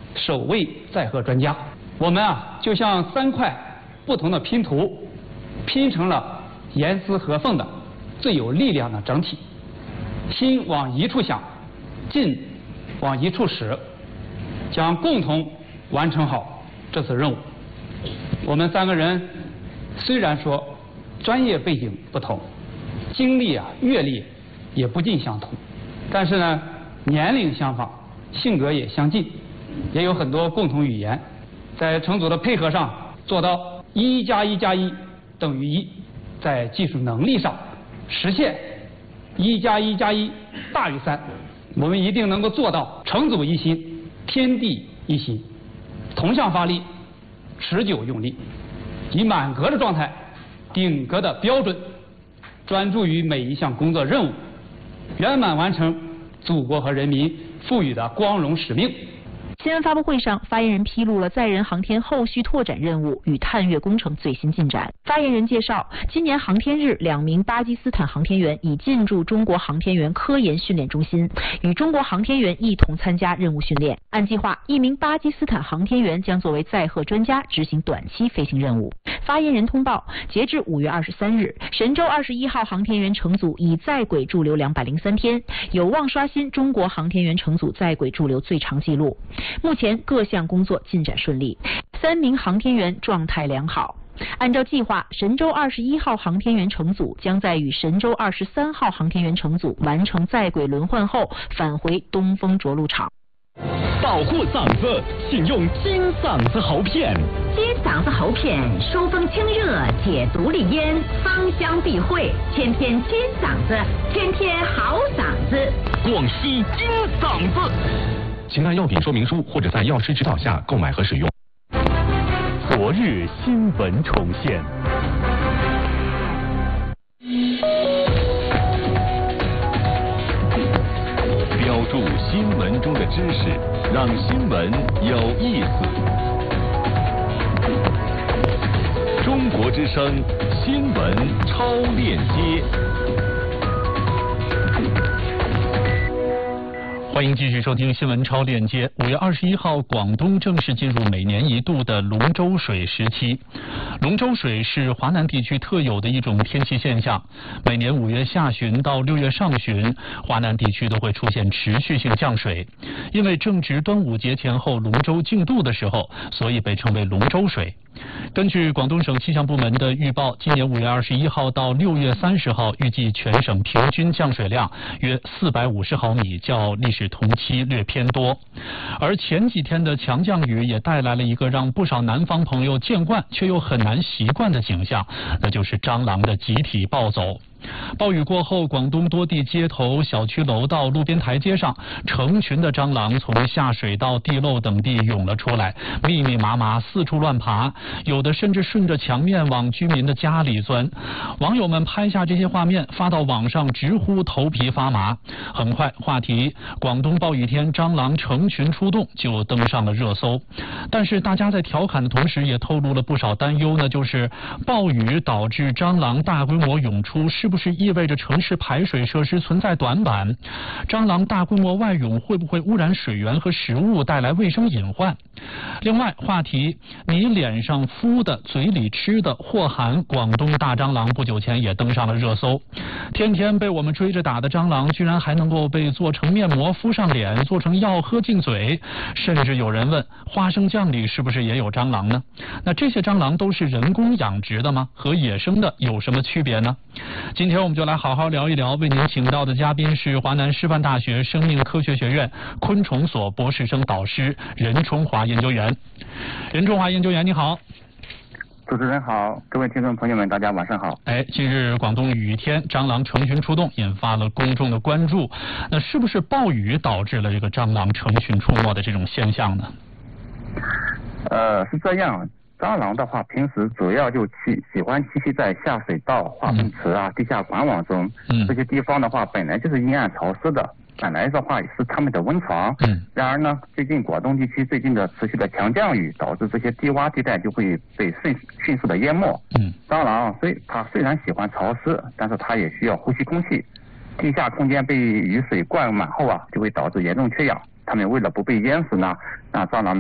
首位载荷专家。我们就像3块不同的拼图，拼成了严丝合缝的最有力量的整体。心往一处想，劲往一处使，将共同完成好这次任务。我们3个人虽然说专业背景不同，经历阅历也不尽相同，但是呢，年龄相仿，性格也相近，也有很多共同语言。在成组的配合上做到1+1+1等于1，在技术能力上实现1+1+1大于3。我们一定能够做到成组一心，天地一心，同向发力，持久用力，以满格的状态，顶格的标准，专注于每一项工作任务，圆满完成祖国和人民赋予的光荣使命。 新闻发布会上，发言人披露了载人航天后续拓展任务与探月工程最新进展。发言人介绍，今年航天日，2名巴基斯坦航天员已进驻中国航天员科研训练中心，与中国航天员一同参加任务训练。按计划，1名巴基斯坦航天员将作为载荷专家执行短期飞行任务。发言人通报，截至5月23日，神舟21号航天员乘组已在轨驻留203天，有望刷新中国航天员乘组在轨驻留最长纪录。目前各项工作进展顺利，3名航天员状态良好。按照计划，神舟21号航天员乘组将在与神舟23号航天员乘组完成在轨轮换后，返回东风着陆场。 保护嗓子，请用金嗓子喉片。 金嗓子喉片疏风清热，解毒利咽，芳香避秽，天天金嗓子，天天好嗓子。 广西金嗓子。请看药品说明书或者在药师指导下购买和使用。昨日新闻重现。标注新闻中的知识，让新闻有意思。中国之声新闻超链接。欢迎继续收听新闻超链接。5月21号，广东正式进入每年一度的龙舟水时期。龙舟水是华南地区特有的一种天气现象，每年5月下旬到6月上旬，华南地区都会出现持续性降水。因为正值端午节前后龙舟竞渡的时候，所以被称为龙舟水。根据广东省气象部门的预报，今年5月21号到6月30号，预计全省平均降水量约450毫米，较历史同期略偏多。而前几天的强降雨也带来了一个让不少南方朋友见惯却又很难习惯的景象，那就是蟑螂的集体暴走。暴雨过后，广东多地街头、小区楼道、路边台阶上，成群的蟑螂从下水道、地漏等地涌了出来，密密麻麻四处乱爬，有的甚至顺着墙面往居民的家里钻。网友们拍下这些画面发到网上，直呼头皮发麻。很快，话题广东暴雨天蟑螂成群出动就登上了热搜。但是大家在调侃的同时也透露了不少担忧呢，就是暴雨导致蟑螂大规模涌出，是不是意味着城市排水设施存在短板？蟑螂大规模外涌会不会污染水源和食物，带来卫生隐患？另外，话题你脸上敷的、嘴里吃的或含广东大蟑螂不久前也登上了热搜。天天被我们追着打的蟑螂，居然还能够被做成面膜敷上脸，做成药喝进嘴，甚至有人问花生酱里是不是也有蟑螂呢？那这些蟑螂都是人工养殖的吗？和野生的有什么区别呢？今天我们就来好好聊一聊，为您请到的嘉宾是华南师范大学生命科学学院昆虫所博士生导师任冲华研究员。任冲华研究员，你好。 主持人好，各位听众朋友们，大家晚上好。 近日广东雨天，蟑螂成群出动，引发了公众的关注。那是不是暴雨导致了这个蟑螂成群出没的这种现象呢？ 是这样。蟑螂的话，平时主要就喜欢栖息在下水道、化粪池啊、地下管网中。这些地方的话，本来就是阴暗潮湿的，本来的话也是它们的温床。然而呢，最近广东地区最近的持续的强降雨，导致这些低洼地带就会被迅速的淹没。蟑螂它虽然喜欢潮湿，但是它也需要呼吸空气。地下空间被雨水灌满后啊，就会导致严重缺氧。它们为了不被淹死呢，那蟑螂